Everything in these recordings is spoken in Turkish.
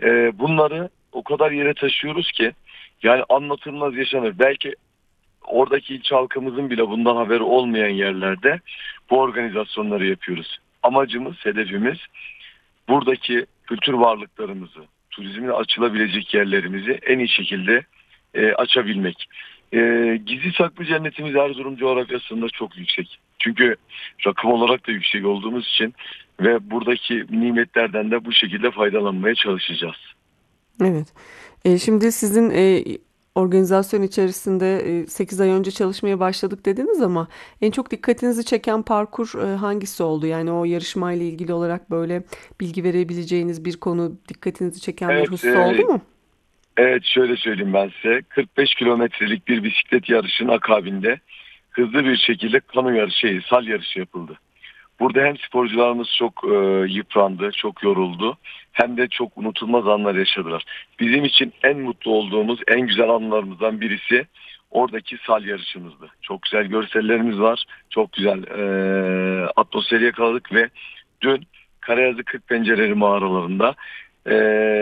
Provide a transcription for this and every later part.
Bunları o kadar yere taşıyoruz ki yani anlatılmaz yaşanır. Belki oradaki ilçe halkımızın bile bundan haberi olmayan yerlerde bu organizasyonları yapıyoruz. Amacımız, hedefimiz buradaki kültür varlıklarımızı, turizmin açılabilecek yerlerimizi en iyi şekilde açabilmek. Gizli saklı cennetimiz Erzurum coğrafyasında çok yüksek. Çünkü rakım olarak da yüksek olduğumuz için ve buradaki nimetlerden de bu şekilde faydalanmaya çalışacağız. Evet. Şimdi sizin organizasyon içerisinde 8 ay önce çalışmaya başladık dediniz ama en çok dikkatinizi çeken parkur hangisi oldu? Yani o yarışmayla ilgili olarak böyle bilgi verebileceğiniz bir konu, dikkatinizi çeken bir Evet, husus oldu mu? evet şöyle söyleyeyim ben size. 45 kilometrelik bir bisiklet yarışının akabinde hızlı bir şekilde kano yarışı, sal yarışı yapıldı. Burada hem sporcularımız çok yıprandı, çok yoruldu, hem de çok unutulmaz anlar yaşadılar. Bizim için en mutlu olduğumuz, en güzel anlarımızdan birisi oradaki sal yarışımızdı. Çok güzel görsellerimiz var, çok güzel atmosferi yakaladık ve dün Karayazı Kırkpencereli mağaralarında e,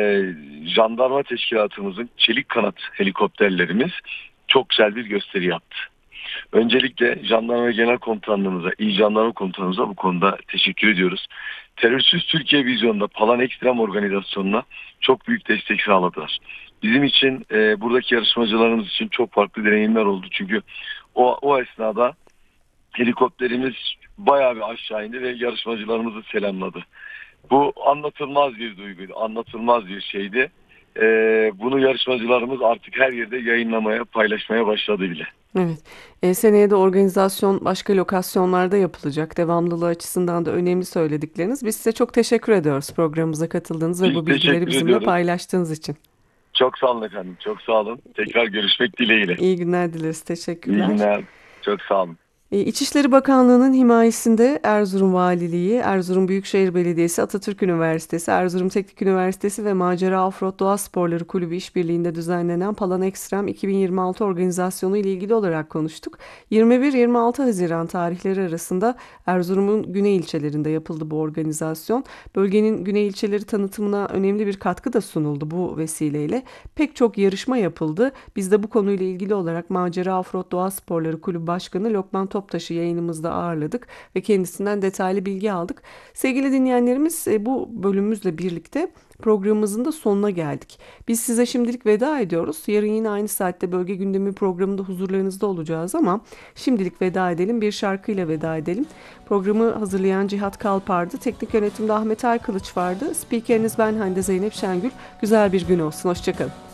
jandarma teşkilatımızın çelik kanat helikopterlerimiz çok güzel bir gösteri yaptı. Öncelikle Jandarma Genel Komutanlığımıza, İl Jandarma Komutanımıza bu konuda teşekkür ediyoruz. Terörsüz Türkiye Vizyonu'nda Palan Ekstrem Organizasyonu'na çok büyük destek sağladılar. Bizim için, buradaki yarışmacılarımız için çok farklı deneyimler oldu. Çünkü o esnada helikopterimiz bayağı bir aşağı indi ve yarışmacılarımızı selamladı. Bu anlatılmaz bir duyguydu, anlatılmaz bir şeydi. Bunu yarışmacılarımız artık her yerde yayınlamaya, paylaşmaya başladı bile. Evet. Seneye de organizasyon başka lokasyonlarda yapılacak. Devamlılığı açısından da önemli söyledikleriniz. Biz size çok teşekkür ediyoruz programımıza katıldığınız ve Biz bu bilgileri teşekkür bizimle ediyoruz. paylaştığınız için. Çok sağ olun efendim. Çok sağ olun. Tekrar görüşmek dileğiyle. İyi günler dileriz. İyi Teşekkürler. günler. Çok sağ olun. İçişleri Bakanlığı'nın himayesinde Erzurum Valiliği, Erzurum Büyükşehir Belediyesi, Atatürk Üniversitesi, Erzurum Teknik Üniversitesi ve Macera Offroad Doğa Sporları Kulübü işbirliğinde düzenlenen Palan Ekstrem 2026 organizasyonu ile ilgili olarak konuştuk. 21-26 Haziran tarihleri arasında Erzurum'un güney ilçelerinde yapıldı bu organizasyon. Bölgenin güney ilçeleri tanıtımına önemli bir katkı da sunuldu bu vesileyle. Pek çok yarışma yapıldı. Biz de bu konuyla ilgili olarak Macera Offroad Doğa Sporları Kulübü Başkanı Lokman Toptaş'ı yayınımızda ağırladık ve kendisinden detaylı bilgi aldık. Sevgili dinleyenlerimiz, bu bölümümüzle birlikte programımızın da sonuna geldik. Biz size şimdilik veda ediyoruz. Yarın yine aynı saatte Bölge Gündemi programında huzurlarınızda olacağız ama şimdilik veda edelim. Bir şarkıyla veda edelim. Programı hazırlayan Cihat Kalpar'dı. Teknik yönetimde Ahmet Erkılıç vardı. Spikeriniz ben Hande Zeynep Şengül. Güzel bir gün olsun. Hoşçakalın.